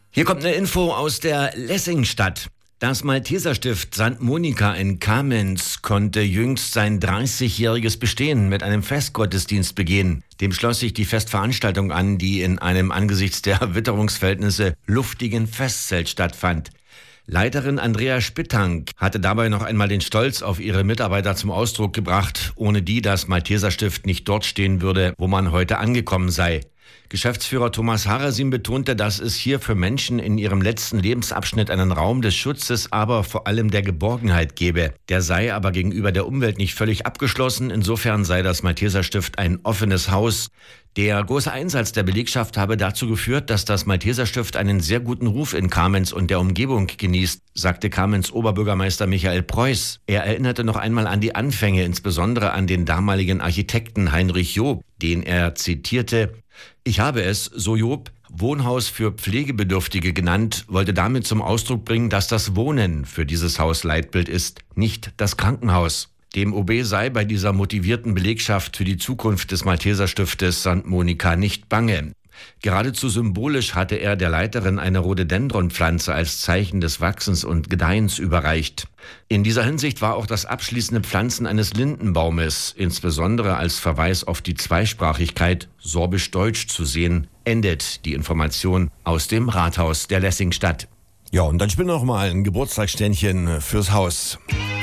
Hier kommt eine Info aus der Lessingstadt. Das Malteserstift St. Monika in Kamenz konnte jüngst sein 30-jähriges Bestehen mit einem Festgottesdienst begehen. Dem schloss sich die Festveranstaltung an, die in einem angesichts der Witterungsverhältnisse luftigen Festzelt stattfand. Leiterin Andrea Spittank hatte dabei noch einmal den Stolz auf ihre Mitarbeiter zum Ausdruck gebracht, ohne die das Malteserstift nicht dort stehen würde, wo man heute angekommen sei. Geschäftsführer Thomas Harasim betonte, dass es hier für Menschen in ihrem letzten Lebensabschnitt einen Raum des Schutzes, aber vor allem der Geborgenheit gebe. Der sei aber gegenüber der Umwelt nicht völlig abgeschlossen. Insofern sei das Malteserstift ein offenes Haus. Der große Einsatz der Belegschaft habe dazu geführt, dass das Malteserstift einen sehr guten Ruf in Kamenz und der Umgebung genießt, sagte Kamenz Oberbürgermeister Michael Preuß. Er erinnerte noch einmal an die Anfänge, insbesondere an den damaligen Architekten Heinrich Job, den er zitierte: „Ich habe es, so Job, Wohnhaus für Pflegebedürftige genannt, wollte damit zum Ausdruck bringen, dass das Wohnen für dieses Haus Leitbild ist, nicht das Krankenhaus." Dem OB sei bei dieser motivierten Belegschaft für die Zukunft des Malteserstiftes St. Monika nicht bange. Geradezu symbolisch hatte er der Leiterin eine Rhododendronpflanze als Zeichen des Wachsens und Gedeihens überreicht. In dieser Hinsicht war auch das abschließende Pflanzen eines Lindenbaumes, insbesondere als Verweis auf die Zweisprachigkeit Sorbisch-Deutsch zu sehen, endet die Information aus dem Rathaus der Lessingstadt. Ja, und dann spielen wir noch mal ein Geburtstagsständchen fürs Haus.